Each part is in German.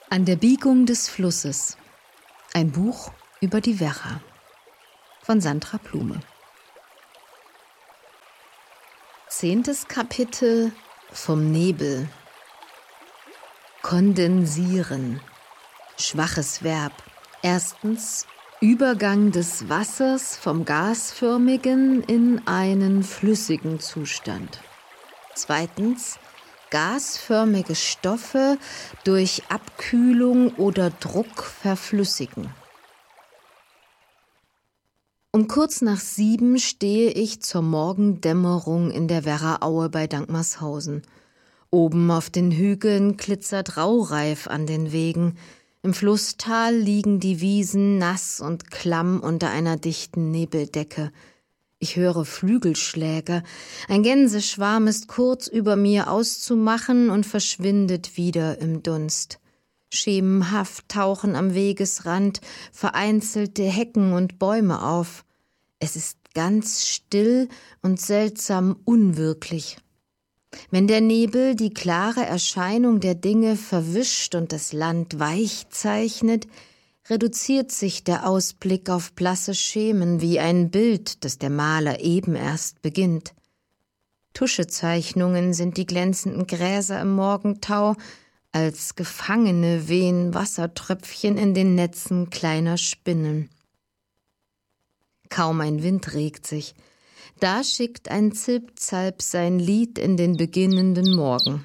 An der Biegung des Flusses. Ein Buch über die Werra von Sandra Blume. 10. Kapitel vom Nebel. Kondensieren. Schwaches Verb. 1. Übergang des Wassers vom gasförmigen in einen flüssigen Zustand. 2. Gasförmige Stoffe durch Abkühlung oder Druck verflüssigen. Um kurz nach 7 stehe ich zur Morgendämmerung in der Werraaue bei Dankmarshausen. Oben auf den Hügeln glitzert Raureif an den Wegen. Im Flusstal liegen die Wiesen nass und klamm unter einer dichten Nebeldecke. Ich höre Flügelschläge. Ein Gänseschwarm ist kurz über mir auszumachen und verschwindet wieder im Dunst. Schemenhaft tauchen am Wegesrand vereinzelte Hecken und Bäume auf. Es ist ganz still und seltsam unwirklich. Wenn der Nebel die klare Erscheinung der Dinge verwischt und das Land weich zeichnet, reduziert sich der Ausblick auf blasse Schemen wie ein Bild, das der Maler eben erst beginnt. Tuschezeichnungen sind die glänzenden Gräser im Morgentau, als Gefangene wehen Wassertröpfchen in den Netzen kleiner Spinnen. Kaum ein Wind regt sich, da schickt ein Zilpzalp sein Lied in den beginnenden Morgen.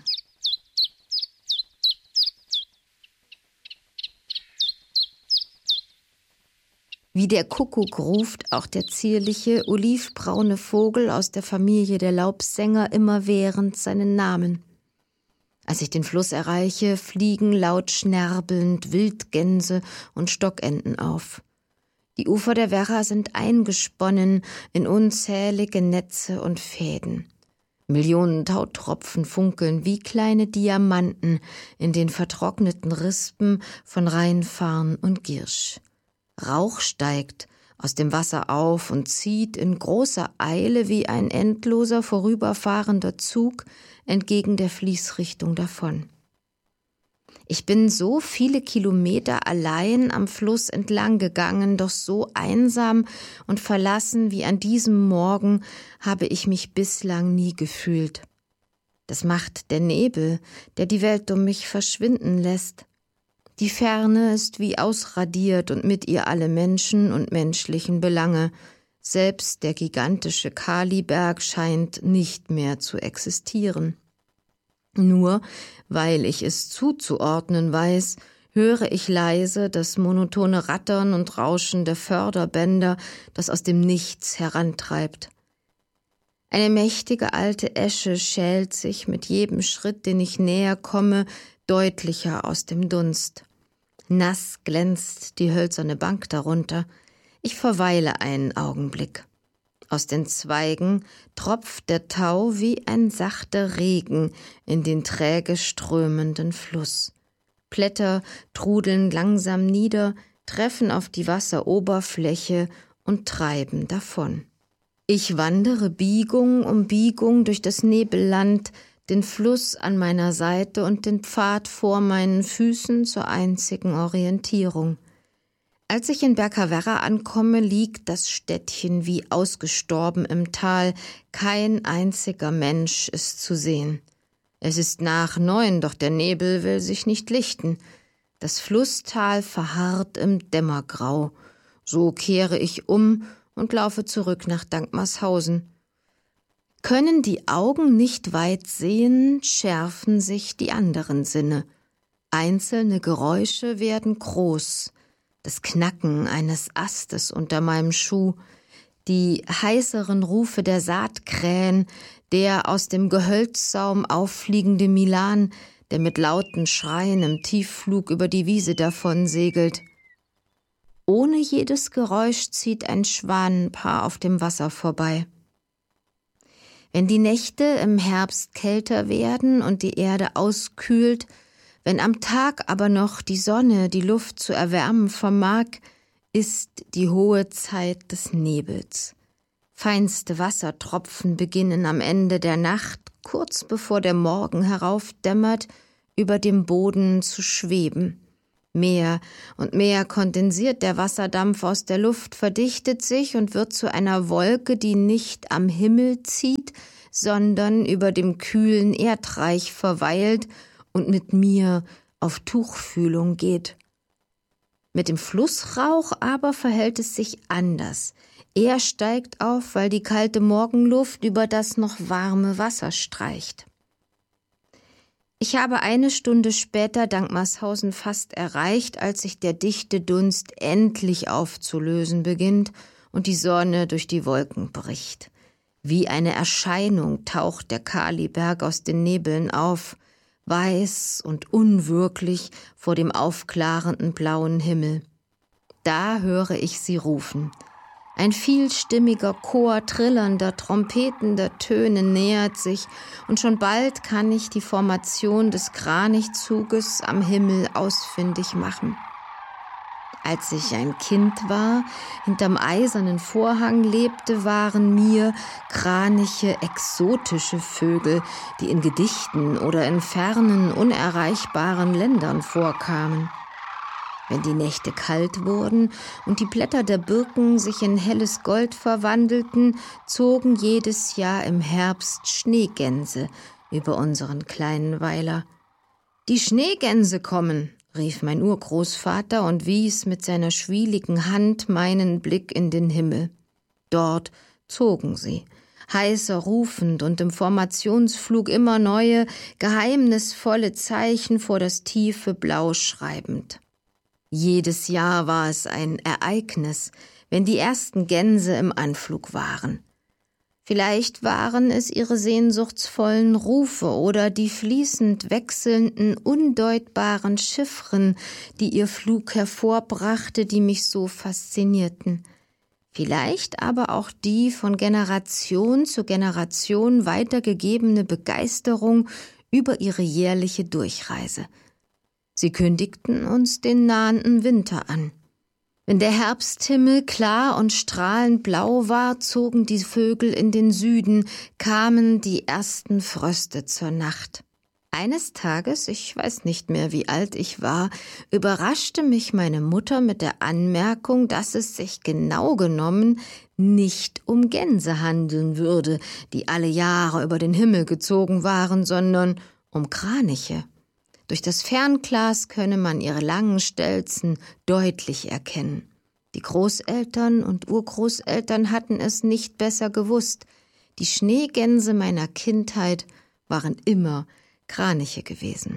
Wie der Kuckuck ruft auch der zierliche, olivbraune Vogel aus der Familie der Laubsänger immerwährend seinen Namen. Als ich den Fluss erreiche, fliegen laut schnerbelnd Wildgänse und Stockenten auf. Die Ufer der Werra sind eingesponnen in unzählige Netze und Fäden. Millionen Tautropfen funkeln wie kleine Diamanten in den vertrockneten Rispen von Rheinfarn und Giersch. Rauch steigt aus dem Wasser auf und zieht in großer Eile wie ein endloser vorüberfahrender Zug entgegen der Fließrichtung davon. Ich bin so viele Kilometer allein am Fluss entlang gegangen, doch so einsam und verlassen wie an diesem Morgen habe ich mich bislang nie gefühlt. Das macht der Nebel, der die Welt um mich verschwinden lässt. Die Ferne ist wie ausradiert und mit ihr alle Menschen und menschlichen Belange. Selbst der gigantische Kaliberg scheint nicht mehr zu existieren. Nur weil ich es zuzuordnen weiß, höre ich leise das monotone Rattern und Rauschen der Förderbänder, das aus dem Nichts herantreibt. Eine mächtige alte Esche schält sich mit jedem Schritt, den ich näher komme, deutlicher aus dem Dunst. Nass glänzt die hölzerne Bank darunter. Ich verweile einen Augenblick. Aus den Zweigen tropft der Tau wie ein sachter Regen in den träge strömenden Fluss. Blätter trudeln langsam nieder, treffen auf die Wasseroberfläche und treiben davon. Ich wandere Biegung um Biegung durch das Nebelland, den Fluss an meiner Seite und den Pfad vor meinen Füßen zur einzigen Orientierung. Als ich in Berkawerra ankomme, liegt das Städtchen wie ausgestorben im Tal. Kein einziger Mensch ist zu sehen. Es ist nach 9, doch der Nebel will sich nicht lichten. Das Flusstal verharrt im Dämmergrau. So kehre ich um und laufe zurück nach Dankmarshausen. Können die Augen nicht weit sehen, schärfen sich die anderen Sinne. Einzelne Geräusche werden groß. Das Knacken eines Astes unter meinem Schuh, die heißeren Rufe der Saatkrähen, der aus dem Gehölzsaum auffliegende Milan, der mit lauten Schreien im Tiefflug über die Wiese davonsegelt. Ohne jedes Geräusch zieht ein Schwanenpaar auf dem Wasser vorbei. Wenn die Nächte im Herbst kälter werden und die Erde auskühlt, wenn am Tag aber noch die Sonne die Luft zu erwärmen vermag, ist die hohe Zeit des Nebels. Feinste Wassertropfen beginnen am Ende der Nacht, kurz bevor der Morgen heraufdämmert, über dem Boden zu schweben. Mehr und mehr kondensiert der Wasserdampf aus der Luft, verdichtet sich und wird zu einer Wolke, die nicht am Himmel zieht, sondern über dem kühlen Erdreich verweilt und mit mir auf Tuchfühlung geht. Mit dem Flussrauch aber verhält es sich anders. Er steigt auf, weil die kalte Morgenluft über das noch warme Wasser streicht. Ich habe eine Stunde später Dankmarshausen fast erreicht, als sich der dichte Dunst endlich aufzulösen beginnt und die Sonne durch die Wolken bricht. Wie eine Erscheinung taucht der Kaliberg aus den Nebeln auf, weiß und unwirklich vor dem aufklarenden blauen Himmel. Da höre ich sie rufen. Ein vielstimmiger Chor trillernder, trompetender Töne nähert sich, und schon bald kann ich die Formation des Kranichzuges am Himmel ausfindig machen. Als ich ein Kind war, hinterm eisernen Vorhang lebte, waren mir Kraniche exotische Vögel, die in Gedichten oder in fernen, unerreichbaren Ländern vorkamen. Wenn die Nächte kalt wurden und die Blätter der Birken sich in helles Gold verwandelten, zogen jedes Jahr im Herbst Schneegänse über unseren kleinen Weiler. »Die Schneegänse kommen«, rief mein Urgroßvater und wies mit seiner schwieligen Hand meinen Blick in den Himmel. Dort zogen sie, heißer rufend und im Formationsflug immer neue, geheimnisvolle Zeichen vor das tiefe Blau schreibend. Jedes Jahr war es ein Ereignis, wenn die ersten Gänse im Anflug waren. Vielleicht waren es ihre sehnsuchtsvollen Rufe oder die fließend wechselnden, undeutbaren Chiffren, die ihr Flug hervorbrachte, die mich so faszinierten. Vielleicht aber auch die von Generation zu Generation weitergegebene Begeisterung über ihre jährliche Durchreise. Sie kündigten uns den nahenden Winter an. Wenn der Herbsthimmel klar und strahlend blau war, zogen die Vögel in den Süden, kamen die ersten Fröste zur Nacht. Eines Tages, ich weiß nicht mehr, wie alt ich war, überraschte mich meine Mutter mit der Anmerkung, dass es sich genau genommen nicht um Gänse handeln würde, die alle Jahre über den Himmel gezogen waren, sondern um Kraniche. Durch das Fernglas könne man ihre langen Stelzen deutlich erkennen. Die Großeltern und Urgroßeltern hatten es nicht besser gewusst. Die Schneegänse meiner Kindheit waren immer Kraniche gewesen.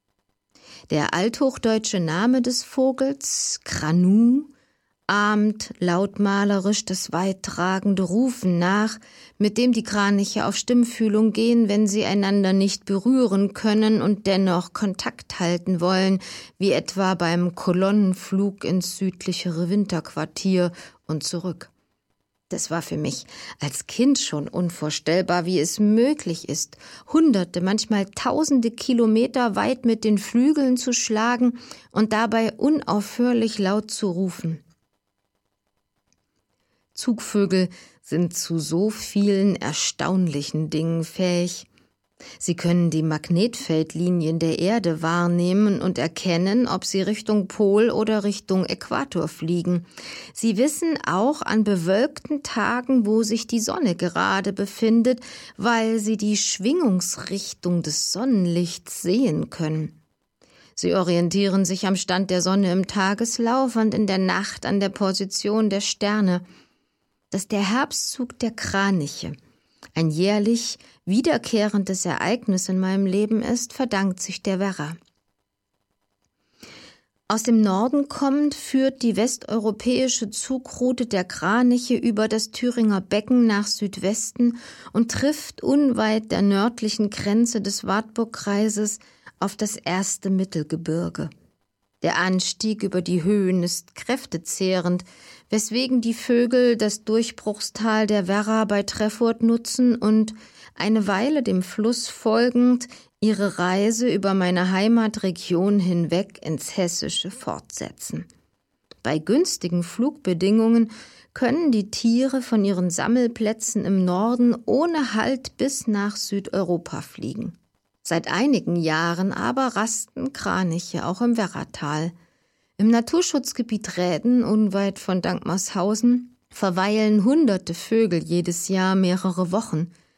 Der althochdeutsche Name des Vogels, Kranu, ahmt lautmalerisch das weittragende Rufen nach, mit dem die Kraniche auf Stimmfühlung gehen, wenn sie einander nicht berühren können und dennoch Kontakt halten wollen, wie etwa beim Kolonnenflug ins südlichere Winterquartier und zurück. Das war für mich als Kind schon unvorstellbar, wie es möglich ist, Hunderte, manchmal Tausende Kilometer weit mit den Flügeln zu schlagen und dabei unaufhörlich laut zu rufen. Zugvögel sind zu so vielen erstaunlichen Dingen fähig. Sie können die Magnetfeldlinien der Erde wahrnehmen und erkennen, ob sie Richtung Pol oder Richtung Äquator fliegen. Sie wissen auch an bewölkten Tagen, wo sich die Sonne gerade befindet, weil sie die Schwingungsrichtung des Sonnenlichts sehen können. Sie orientieren sich am Stand der Sonne im Tageslauf und in der Nacht an der Position der Sterne. Dass der Herbstzug der Kraniche ein jährlich wiederkehrendes Ereignis in meinem Leben ist, verdankt sich der Werra. Aus dem Norden kommend führt die westeuropäische Zugroute der Kraniche über das Thüringer Becken nach Südwesten und trifft unweit der nördlichen Grenze des Wartburgkreises auf das erste Mittelgebirge. Der Anstieg über die Höhen ist kräftezehrend, weswegen die Vögel das Durchbruchstal der Werra bei Treffurt nutzen und, eine Weile dem Fluss folgend, ihre Reise über meine Heimatregion hinweg ins Hessische fortsetzen. Bei günstigen Flugbedingungen können die Tiere von ihren Sammelplätzen im Norden ohne Halt bis nach Südeuropa fliegen. Seit einigen Jahren aber rasten Kraniche auch im Werratal. Im Naturschutzgebiet Räden, unweit von Dankmarshausen, verweilen hunderte Vögel jedes Jahr mehrere Wochen.